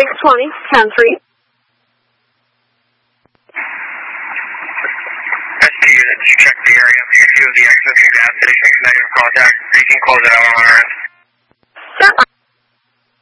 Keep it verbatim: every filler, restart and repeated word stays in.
six twenty, ten three. S P unit, check the area. A few of the exits from gas station, negative contact. You can close it out on our end.